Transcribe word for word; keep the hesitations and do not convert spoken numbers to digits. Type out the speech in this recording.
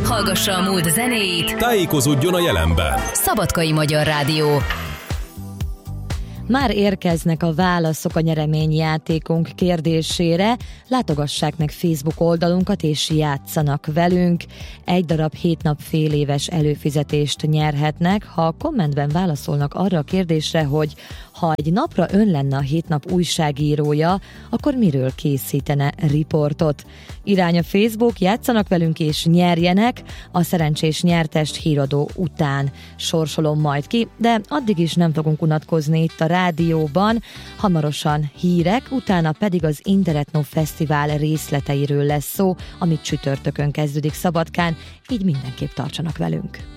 hallgassa a múlt zenéit, tájékozódjon a jelenben. Szabadkai Magyar Rádió. Már érkeznek a válaszok a nyereményjátékunk kérdésére, látogassák meg Facebook oldalunkat és játszanak velünk. Egy darab hét nap fél éves előfizetést nyerhetnek, ha a kommentben válaszolnak arra a kérdésre, hogy ha egy napra ön lenne a hét nap újságírója, akkor miről készítene riportot? Irány a Facebook, játszanak velünk és nyerjenek, a szerencsés nyertest híradó után sorsolom majd ki, de addig is nem fogunk unatkozni itt a rádióban, hamarosan hírek, utána pedig az Interetno Fesztivál részleteiről lesz szó, amit csütörtökön kezdődik Szabadkán, így mindenképp tartsanak velünk.